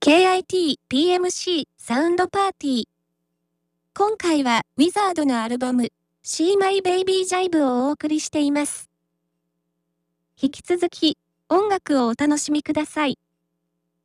KIT PMC サウンドパーティー。今回はウィザードのアルバム See My Baby Jive をお送りしています。引き続き音楽をお楽しみください。